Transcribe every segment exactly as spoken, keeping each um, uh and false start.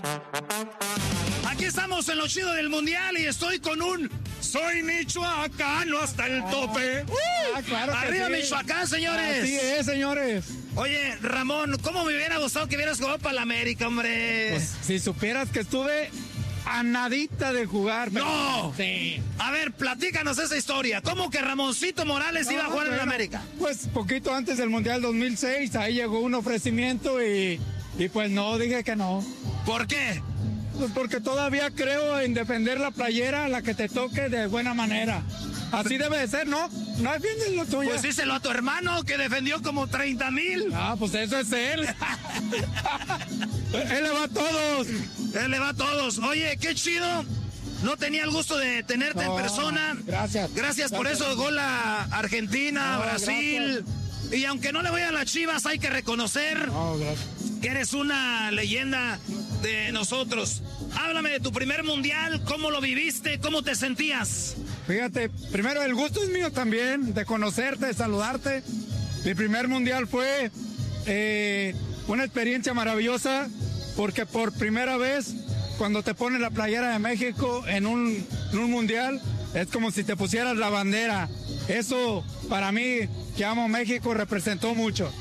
Aquí estamos en lo chido del mundial y estoy con un soy michoacano hasta el tope. ¡Uh! Ah, claro que ¡Arriba sí. Michoacán, señores! Así es, señores. Oye, Ramón, ¿cómo me hubiera gustado que hubieras jugado para la América, hombre? Pues, si supieras que estuve a nadita de jugar. Pero... ¡No! Sí. A ver, platícanos esa historia. ¿Cómo que Ramoncito Morales No, iba a jugar bueno, en la América? Pues poquito antes del Mundial dos mil seis, ahí llegó un ofrecimiento y, y pues no, dije que no. ¿Por qué? Pues porque todavía creo en defender la playera, la que te toque de buena manera. Así debe de ser, ¿no? No defiendes lo tuyo. Pues díselo a tu hermano que defendió como treinta mil. Ah, pues eso es él. Él le va a todos. Él le va a todos. Oye, qué chido. No tenía el gusto de tenerte No, en persona. gracias. Gracias por Gracias. eso. Gol a Argentina, No, Brasil. Y aunque no le voy a las Chivas, hay que reconocer No, gracias. que eres una leyenda de nosotros. Háblame de tu primer mundial. ¿Cómo lo viviste? ¿Cómo te sentías? Fíjate, primero el gusto es mío también, de conocerte, de saludarte. Mi primer mundial fue eh, una experiencia maravillosa, porque por primera vez, cuando te pones la playera de México en un, en un mundial, es como si te pusieras la bandera. Eso, para mí, que amo México, representó mucho.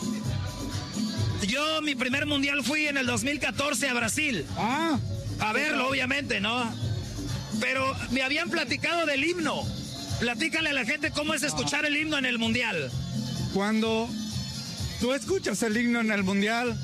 Yo, mi primer mundial fui en el dos mil catorce a Brasil. Ah, A verlo, obviamente, ¿no? Pero me habían platicado del himno. Platícale a la gente cómo es escuchar el himno en el mundial. cuando tú escuchas el himno en el mundial,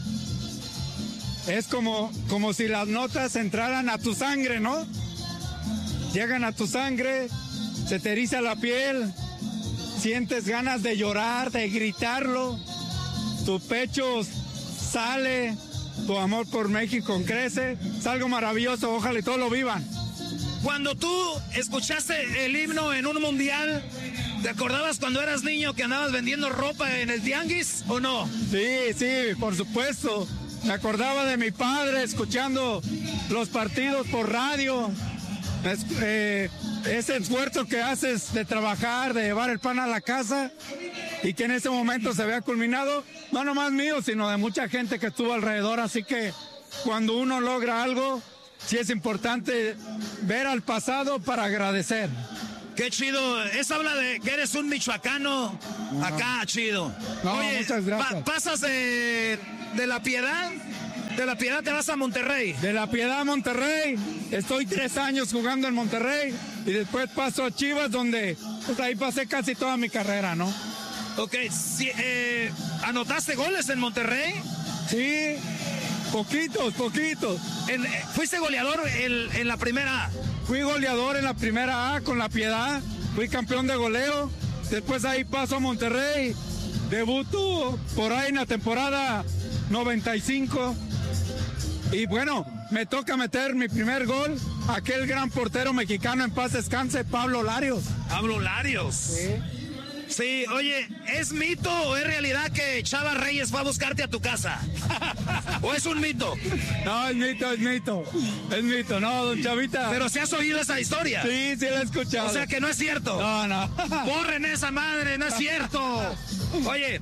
es como, como si las notas entraran a tu sangre, ¿no? Llegan a tu sangre, se te eriza la piel, sientes ganas de llorar, de gritarlo, tu pecho sale, tu amor por México crece, es algo maravilloso, ojalá y todos lo vivan. Cuando tú escuchaste el himno en un mundial, ¿te acordabas cuando eras niño que andabas vendiendo ropa en el tianguis o no? Sí, sí, por supuesto. Me acordaba de mi padre escuchando los partidos por radio. Es, eh, ese esfuerzo que haces de trabajar, de llevar el pan a la casa y que en ese momento se vea culminado, no nomás mío, sino de mucha gente que estuvo alrededor. Así que cuando uno logra algo, sí es importante ver al pasado para agradecer. Qué chido. Eso habla de que eres un michoacano. No. Acá, chido. No, Oye, muchas gracias. Pa pasas de, de La Piedad. De La Piedad te vas a Monterrey. De La Piedad a Monterrey. Estoy tres años jugando en Monterrey y después paso a Chivas, donde pues ahí pasé casi toda mi carrera, ¿no? Ok, sí, eh, ¿anotaste goles en Monterrey? Sí, poquitos, poquitos. En, ¿Fuiste goleador en, en la primera A? Fui goleador en la primera A con La Piedad, fui campeón de goleo, después ahí paso a Monterrey, debuto por ahí en la temporada noventa y cinco y bueno, me toca meter mi primer gol, aquel gran portero mexicano, en paz descanse, Pablo Larios. Pablo Larios. Sí. Sí, oye, ¿es mito o es realidad que Chava Reyes fue a buscarte a tu casa? ¿O es un mito? No, es mito, es mito. Es mito, no, don Chavita. Pero si has oído esa historia. Sí, sí la he escuchado. O sea que no es cierto. No, no. Borren esa madre, no es cierto. Oye,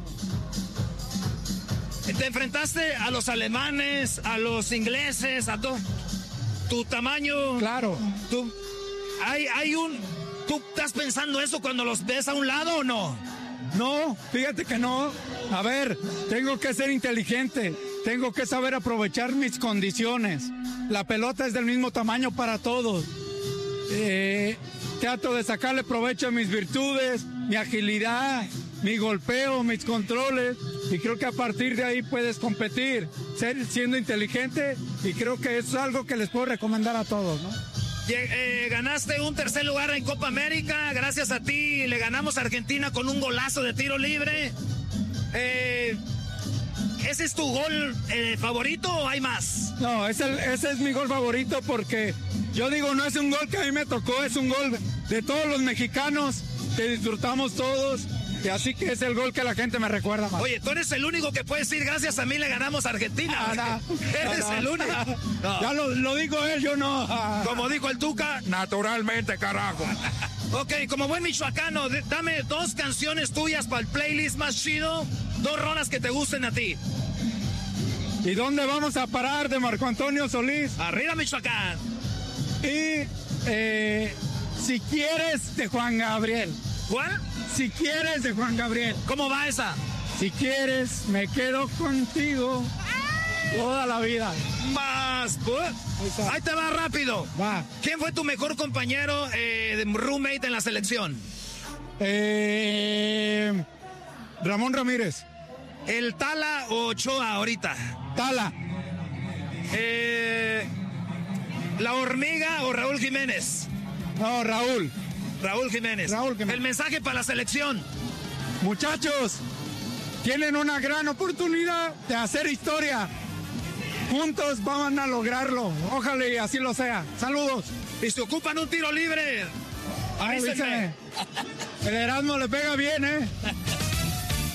te enfrentaste a los alemanes, a los ingleses, a todo. Tu tamaño. Claro. Tu, hay, hay un. ¿Tú estás pensando eso cuando los ves a un lado o no? No, fíjate que no. A ver, tengo que ser inteligente. Tengo que saber aprovechar mis condiciones. La pelota es del mismo tamaño para todos. Eh, trato de sacarle provecho a mis virtudes, mi agilidad, mi golpeo, mis controles. Y creo que a partir de ahí puedes competir, ser, siendo inteligente. Y creo que eso es algo que les puedo recomendar a todos, ¿no? Eh, ganaste un tercer lugar en Copa América. Gracias a ti le ganamos a Argentina con un golazo de tiro libre. Eh, ¿Ese es tu gol eh, favorito o hay más? No, ese, ese es mi gol favorito porque yo digo, no es un gol que a mí me tocó, es un gol de todos los mexicanos que disfrutamos todos. Y así que es el gol que la gente me recuerda más. Oye, tú eres el único que puede decir gracias a mí le ganamos a Argentina. Ah, no, eres no, no. el único. No. Ya lo, lo digo él, yo no. Como dijo el Tuca, naturalmente, carajo. Ok, como buen michoacano, dame dos canciones tuyas para el playlist más chido. Dos rolas que te gusten a ti. ¿Y dónde vamos a parar de Marco Antonio Solís? Arriba, Michoacán. Y eh, Si quieres de Juan Gabriel. ¿Cuál? Si quieres de Juan Gabriel. ¿Cómo va esa? Si quieres, me quedo contigo toda la vida. Más, pues. Ahí te va rápido. Va. ¿Quién fue tu mejor compañero eh, de roommate en la selección? Eh, Ramón Ramírez. ¿El Tala o Ochoa ahorita? Tala. Eh, ¿La Hormiga o Raúl Jiménez? No, Raúl. Raúl Jiménez. Raúl Jiménez. El mensaje para la selección. Muchachos, tienen una gran oportunidad de hacer historia. Juntos van a lograrlo. Ojalá y así lo sea. Saludos. Y se ocupan un tiro libre. Avísenme. El Erasmo le pega bien, ¿eh?